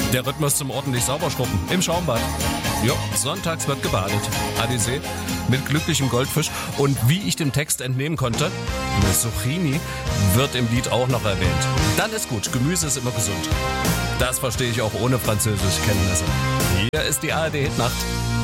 Der Rhythmus zum ordentlich Sauberschrubben im Schaumbad. Jo, sonntags wird gebadet. Adisee mit glücklichem Goldfisch. Und wie ich dem Text entnehmen konnte, eine Zucchini wird im Lied auch noch erwähnt. Dann ist gut, Gemüse ist immer gesund. Das verstehe ich auch ohne Französischkenntnisse. Hier ist die ARD Hitnacht.